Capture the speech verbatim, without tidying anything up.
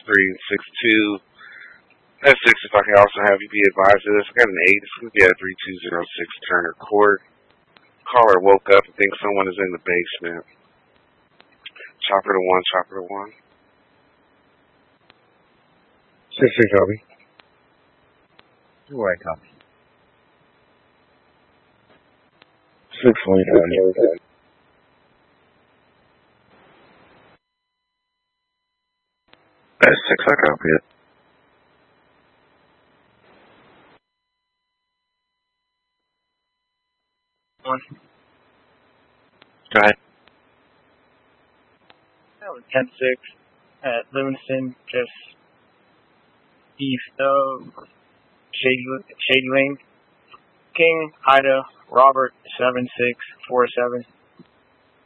three six two. That's six. If I can also have you be advised of this, I got an eight. It's going to be at three two zero six Turner Court. Caller woke up and thinks someone is in the basement. Chopper to one, chopper to one. six three, copy. Two way, copy. six one, copy. That's six, I copy it. One. Go ahead. That was ten six at Livingston, just east of Shady, Shady Lane. King, Ida, Robert, seven six four seven.